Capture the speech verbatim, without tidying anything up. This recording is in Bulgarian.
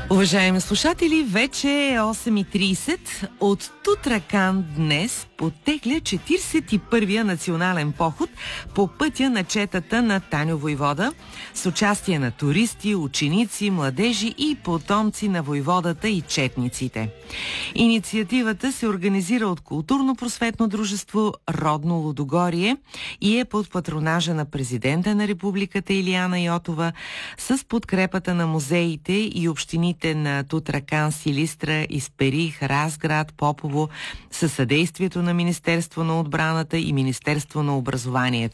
Уважаеми слушатели, вече е осем и трийсет. От Тутракан днес потегля четирийсет и първия национален поход по пътя на четата на Таню Войвода с участие на туристи, ученици, младежи и потомци на войводата и четниците. Инициативата се организира от културно-просветно дружество Родно Лудогорие и е под патронажа на президента на републиката Илияна Йотова с подкрепата на музеите и общините на Тутракан, Силистра, Исперих, Разград, Попово, със съдействието на Министерство на отбраната и Министерство на образованието.